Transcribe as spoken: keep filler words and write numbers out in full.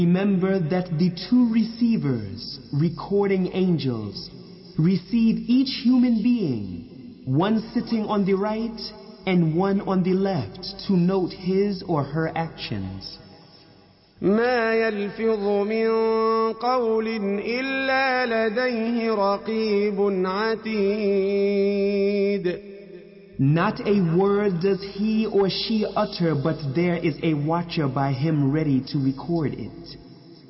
Remember that the two receivers, recording angels, receive each human being, one sitting on the right and one on the left, to note his or her actions. ما يلفظ من قول إلا لديه رقيب عتيد. Not a word does he or she utter, but there is a watcher by him ready to record it.